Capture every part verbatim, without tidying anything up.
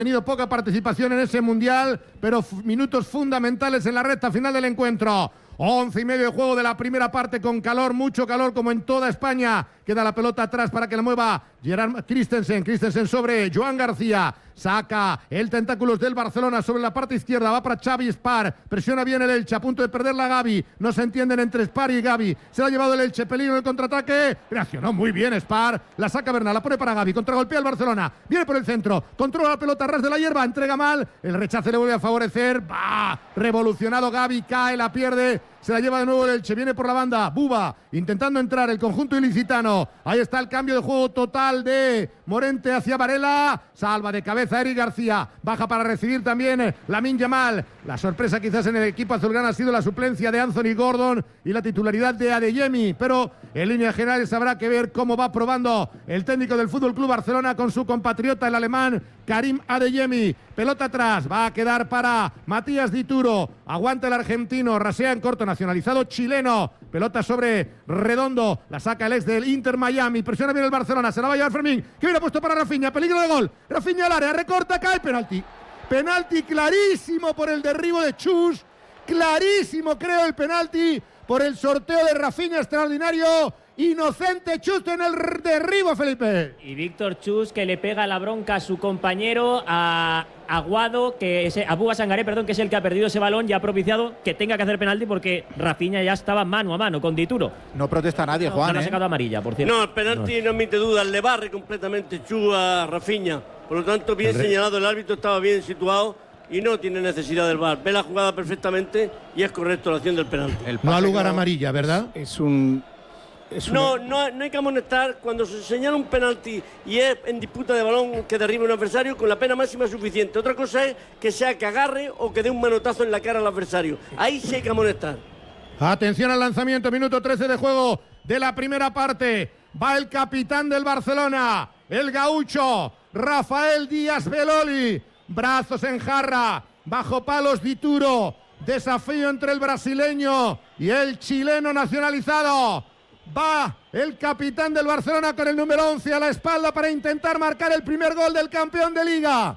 tenido poca participación en ese mundial, pero minutos fundamentales en la recta final del encuentro. Once y medio de juego de la primera parte con calor, mucho calor como en toda España. Queda la pelota atrás para que la mueva Gerard Christensen. Christensen sobre Joan García. Saca el tentáculos del Barcelona sobre la parte izquierda. Va para Xavi Espar. Presiona bien el Elche. A punto de perder la Gavi. No se entienden entre Espar y Gavi. Se la ha llevado el Elche. Peligro en el contraataque. Reaccionó muy bien Espar. La saca Bernal. La pone para Gavi. Contragolpea el Barcelona. Viene por el centro. Controla la pelota a ras de la hierba. Entrega mal. El rechace le vuelve a favorecer. Va. Revolucionado Gavi. Cae. La pierde. Se la lleva de nuevo el Elche. Viene por la banda. Buba. Intentando entrar el conjunto ilicitano. Ahí está el cambio de juego total de Morente hacia Varela. Salva de cabeza Eric García. Baja para recibir también Lamine Yamal. La sorpresa quizás en el equipo azulgrana ha sido la suplencia de Anthony Gordon y la titularidad de Adeyemi. Pero en líneas generales habrá que ver cómo va probando el técnico del Fútbol Club Barcelona con su compatriota, el alemán Karim Adeyemi. Pelota atrás. Va a quedar para Matías Dituro. Aguanta el argentino. Rasea en corto. Nacionalizado chileno. Pelota sobre Redondo. La saca el ex del Inter Miami. Presiona bien el Barcelona. Se la va a llevar Fermín. Que viene puesto para Rafinha. Peligro de gol. Rafinha al área. Recorta. Cae. Penalti. Penalti clarísimo por el derribo de Chus. Clarísimo creo el penalti por el sorteo de Rafinha extraordinario. Inocente Chus en el derribo, Felipe. Y Víctor Chus que le pega la bronca a su compañero, a Aguado, que es, a Buba Sangaré, perdón, que es el que ha perdido ese balón y ha propiciado que tenga que hacer penalti porque Rafinha ya estaba mano a mano con Dituro. No protesta nadie, no, Juan. No le ha ¿eh? sacado amarilla, por cierto. No, el penalti no, no admite dudas, le barre completamente Chus a Rafinha. Por lo tanto, bien señalado, el árbitro estaba bien situado y no tiene necesidad del V A R. Ve la jugada perfectamente y es correcto la acción del penalti. No ha lugar amarilla, ¿verdad? Es un... Es no, no, no hay que amonestar cuando se señala un penalti y es en disputa de balón que derribe un adversario con la pena máxima suficiente. Otra cosa es que sea que agarre o que dé un manotazo en la cara al adversario. Ahí sí hay que amonestar. Atención al lanzamiento, minuto trece de juego de la primera parte. Va el capitán del Barcelona, el gaucho, Rafael Díaz Beloli. Brazos en jarra, bajo palos Dituro. Desafío entre el brasileño y el chileno nacionalizado. Va el capitán del Barcelona con el número once a la espalda para intentar marcar el primer gol del campeón de Liga.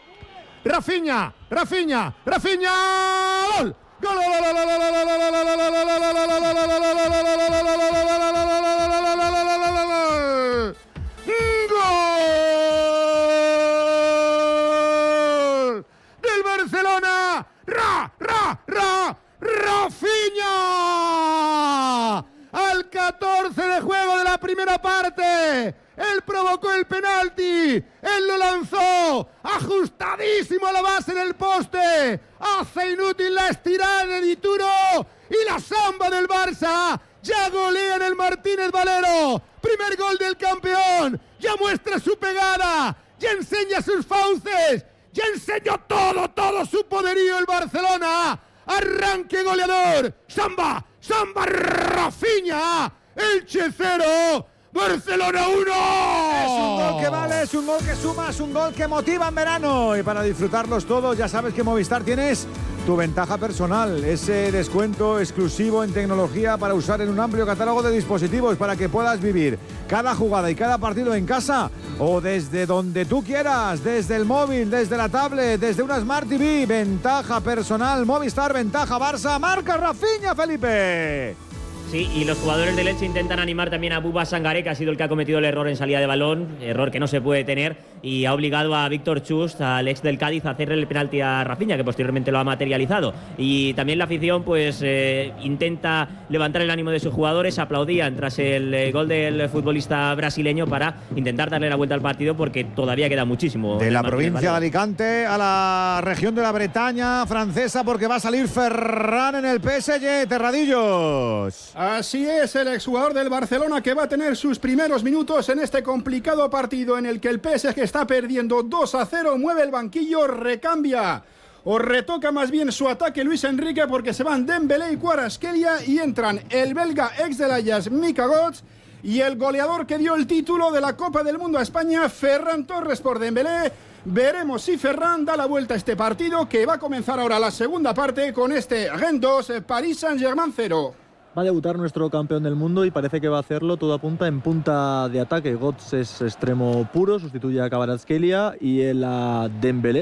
Rafinha, Rafinha, Rafinha, gol. Gol. Gol del Barcelona. Ra, ra, ra, Rafinha. Al catorce de juego de la primera parte. Él provocó el penalti. Él lo lanzó. Ajustadísimo a la base del poste. Hace inútil la estirada de Dituro. Y la samba del Barça. Ya golea en el Martínez Valero. Primer gol del campeón. Ya muestra su pegada. Ya enseña sus fauces. Ya enseñó todo, todo su poderío el Barcelona. Arranque goleador. Samba. Samba Rafinha. Elche cero. Barcelona uno. Es un gol que vale, es un gol que suma, es un gol que motiva en verano. Y para disfrutarlos todos, ya sabes que Movistar tienes tu ventaja personal. Ese descuento exclusivo en tecnología para usar en un amplio catálogo de dispositivos para que puedas vivir cada jugada y cada partido en casa o desde donde tú quieras, desde el móvil, desde la tablet, desde una Smart T V. Ventaja personal, Movistar, ventaja Barça. Marca Rafinha, Felipe. Sí, y los jugadores del Elche intentan animar también a Buba Sangaré, que ha sido el que ha cometido el error en salida de balón, error que no se puede tener, y ha obligado a Víctor Chus, al ex del Cádiz, a hacerle el penalti a Rafinha, que posteriormente lo ha materializado. Y también la afición pues eh, intenta levantar el ánimo de sus jugadores, aplaudían tras el eh, gol del futbolista brasileño para intentar darle la vuelta al partido, porque todavía queda muchísimo. De la provincia de Alicante a la región de la Bretaña francesa, porque va a salir Ferran en el P S G, Terradillos. Así es, el exjugador del Barcelona que va a tener sus primeros minutos en este complicado partido en el que el P S G está perdiendo dos a cero, mueve el banquillo, recambia o retoca más bien su ataque Luis Enrique, porque se van Dembélé y Kvaratskhelia y entran el belga ex del Ajax Mika Götze y el goleador que dio el título de la Copa del Mundo a España, Ferran Torres por Dembélé. Veremos si Ferran da la vuelta a este partido, que va a comenzar ahora la segunda parte con este Rennes dos, Paris Saint-Germain cero. Va a debutar nuestro campeón del mundo y parece que va a hacerlo, todo apunta, en punta de ataque. Götze es extremo puro, sustituye a Kvaratskhelia y el a Dembélé.